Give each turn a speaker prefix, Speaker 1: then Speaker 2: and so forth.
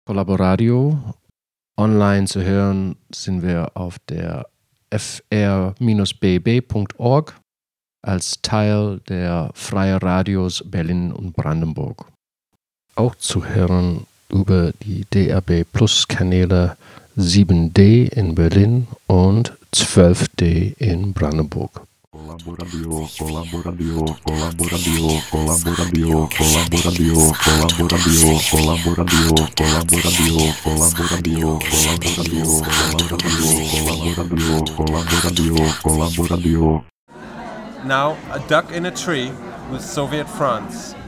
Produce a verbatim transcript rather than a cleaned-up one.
Speaker 1: Collaboradio. Online zu hören sind wir auf der f r b b punkt org als Teil der Freie Radios Berlin und Brandenburg. Auch zu hören über die D A B Plus Kanäle sieben D in Berlin und zwölf D in Brandenburg.
Speaker 2: Colaboradio, colaboradio, colaboradio, colaboradio, colaboradio, colaboradio, colaboradio, colaboradio, colaboradio, colaboradio, colaboradio, colaboradio.
Speaker 3: Now, A Duck in a Tree with Soviet France.